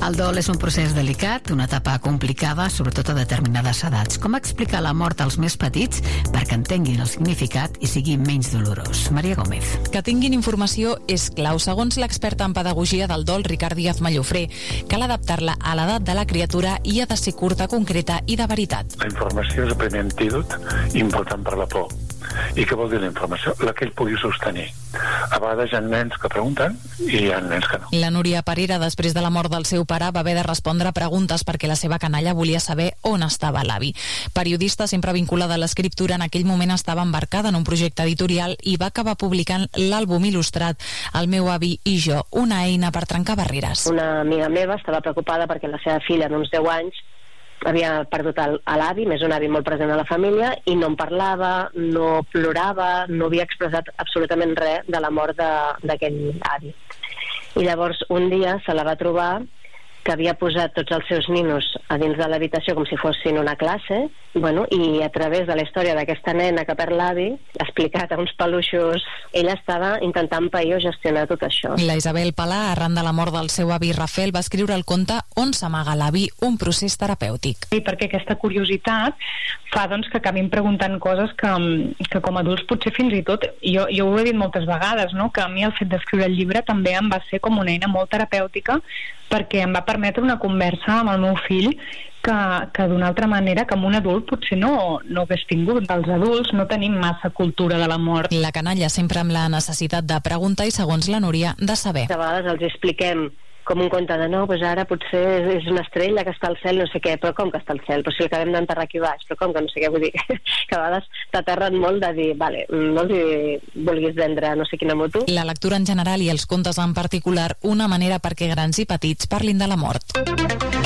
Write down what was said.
El dol és un procés delicat, una etapa complicada, sobretot a determinades edats. Com explicar la mort als més petits perquè entenguin el significat i sigui menys dolorós? Maria Gómez. Que tinguin informació és clau. Segons l'experta en pedagogia del dol, Ricard Díaz Mallofré, cal adaptar-la a l'edat de la criatura i ha de ser curta, concreta i de veritat. La informació és el primer antídot important per la por. I què vol dir la informació? La que ell pugui sostenir. A vegades hi ha nens que pregunten i hi ha nens que no. La Núria Parera, després de la mort del seu pare, va haver de respondre preguntes perquè la seva canalla volia saber on estava l'avi. Periodista sempre vinculada a l'escriptura, en aquell moment estava embarcada en un projecte editorial i va acabar publicant l'àlbum il·lustrat El meu avi i jo, una eina per trencar barreres. Una amiga meva estava preocupada perquè la seva filla d'uns 10 anys havia perdut l'avi, més un avi molt present a la família, i no en parlava, no plorava, no havia expressat absolutament res de la mort d'aquell avi. I llavors un dia se la va trobar que havia posat tots els seus ninos a dins de l'habitació com si fossin una classe, i a través de la història d'aquesta nena que perd l'avi, explicat a uns peluixos, ella estava intentant pair o gestionar tot això. La Isabel Palà, arran de la mort del seu avi Rafael, va escriure el conte On s'amaga l'avi, un procés terapèutic. I perquè aquesta curiositat fa que acabin preguntant coses que com a adults potser fins i tot, jo ho he dit moltes vegades, que a mi el fet d'escriure el llibre també em va ser com una eina molt terapèutica perquè em va permetre una conversa amb el meu fill que d'una altra manera que amb un adult potser no hagués tingut. Els adults no tenim massa cultura de la mort. La canalla sempre amb la necessitat de preguntar i, segons la Núria, de saber. A vegades els expliquem com un conte de ara potser és una estrella que està al cel, no sé què, però com que està al cel? Però si l'acabem d'enterrar aquí baix, però com que no sé què, vull dir que a vegades t'aterren molt de dir, no els vulguis vendre no sé quina moto. La lectura en general i els contes en particular, una manera perquè grans i petits parlin de la mort.